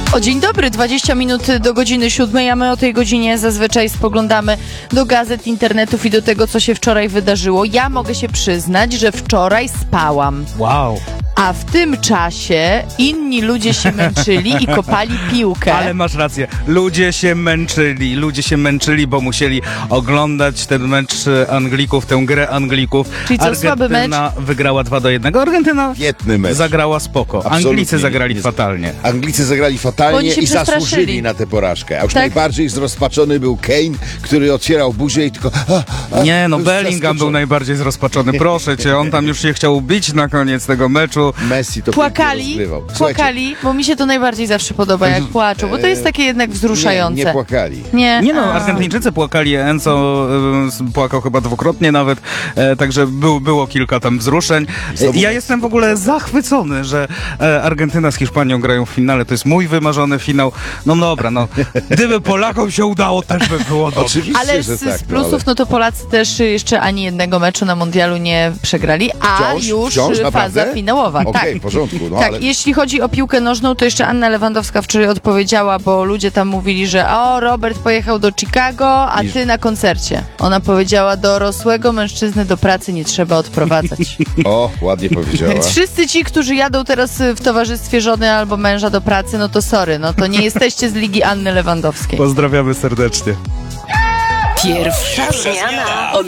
O, dzień dobry, 20 minut do godziny 7, a my o tej godzinie zazwyczaj spoglądamy do gazet, internetów i do tego, co się wczoraj wydarzyło. Ja mogę się przyznać, że wczoraj spałam. Wow. A w tym czasie inni ludzie się męczyli i kopali piłkę. Ale masz rację, ludzie się męczyli, bo musieli oglądać ten mecz Anglików, tę grę Anglików. Czyli co, słaby mecz? Argentyna wygrała 2-1. Argentyna Świetny mecz. zagrała spoko. Absolutnie Anglicy zagrali fatalnie. Anglicy zagrali Oni fatalnie się i przestraszyli. zasłużyli na tę porażkę. A już Tak. najbardziej zrozpaczony był Kane, który otwierał buzię i tylko... Nie, no był Bellingham był zaskoczony. najbardziej zrozpaczony. Proszę cię, on tam już się chciał bić na koniec tego meczu. Messi to pięknie rozgrywał. Słuchajcie, Płakali, bo mi się to najbardziej zawsze podoba, jak płaczą, bo to jest takie jednak wzruszające. nie płakali. Nie, Nie no, Argentyńczycy płakali, Enzo płakał chyba dwukrotnie nawet, także było kilka tam wzruszeń. Ja jestem w ogóle zachwycony, że Argentyna z Hiszpanią grają w finale, to jest mój wymarzony finał. No dobra, no, gdyby Polakom się udało, też by było dobrze. Oczywiście, Ale że tak. z plusów, no to Polacy też jeszcze ani jednego meczu na mundialu nie przegrali, a Wciąż, faza naprawdę? finałowa. Okej, tak. w porządku. No, Tak, ale... jeśli chodzi o piłkę nożną, to jeszcze Anna Lewandowska wczoraj odpowiedziała, bo ludzie tam mówili, że Robert pojechał do Chicago, a ty na koncercie. Ona powiedziała, dorosłego mężczyzny do pracy nie trzeba odprowadzać. O, ładnie powiedziała. Więc wszyscy ci, którzy jadą teraz w towarzystwie żony albo męża do pracy, no to sorry, no to nie jesteście z ligi Anny Lewandowskiej. Pozdrawiamy serdecznie. Pierwsza zmiana.